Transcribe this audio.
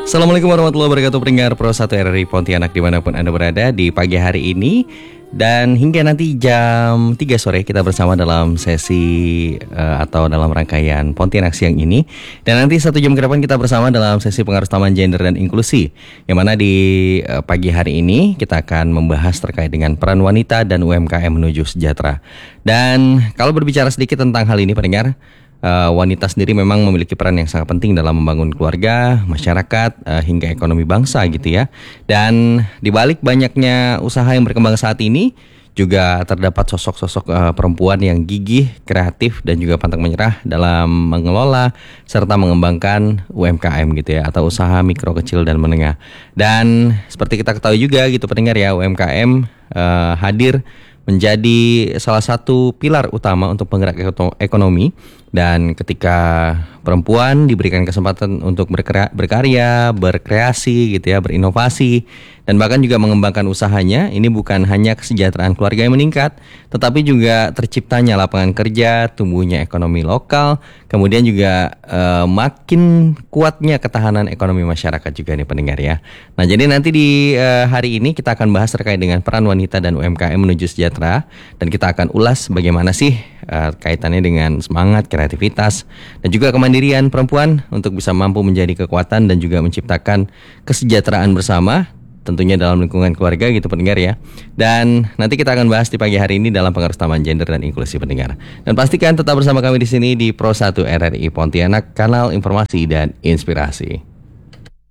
Assalamualaikum warahmatullahi wabarakatuh, pendengar Pro 1 RRI Pontianak dimanapun Anda berada di pagi hari ini. Dan hingga nanti jam 3 sore kita bersama dalam sesi atau dalam rangkaian Pontianak siang ini. Dan nanti 1 jam ke depan kita bersama dalam sesi pengarus taman gender dan inklusi, yang mana di pagi hari ini kita akan membahas terkait dengan peran wanita dan UMKM menuju sejahtera. Dan kalau berbicara sedikit tentang hal ini pendengar, wanita sendiri memang memiliki peran yang sangat penting dalam membangun keluarga, masyarakat, hingga ekonomi bangsa gitu ya. Dan di balik banyaknya usaha yang berkembang saat ini juga terdapat sosok-sosok perempuan yang gigih, kreatif, dan juga pantang menyerah dalam mengelola serta mengembangkan UMKM gitu ya, atau usaha mikro, kecil, dan menengah. Dan seperti kita ketahui juga gitu pendengar ya, UMKM hadir menjadi salah satu pilar utama untuk penggerak ekonomi. Dan ketika perempuan diberikan kesempatan untuk berkarya, berkreasi gitu ya, berinovasi, dan bahkan juga mengembangkan usahanya, ini bukan hanya kesejahteraan keluarga yang meningkat, tetapi juga terciptanya lapangan kerja, tumbuhnya ekonomi lokal, kemudian juga makin kuatnya ketahanan ekonomi masyarakat juga nih pendengar ya. Nah, jadi nanti di hari ini kita akan bahas terkait dengan peran wanita dan UMKM menuju sejahtera, dan kita akan ulas bagaimana sih kaitannya dengan semangat, kreativitas, dan juga kemandirian perempuan untuk bisa mampu menjadi kekuatan dan juga menciptakan kesejahteraan bersama, tentunya dalam lingkungan keluarga gitu pendengar ya. Dan nanti kita akan bahas di pagi hari ini dalam pengarus taman gender dan inklusi pendengar. Dan pastikan tetap bersama kami di sini di Pro 1 RRI Pontianak, kanal informasi dan inspirasi.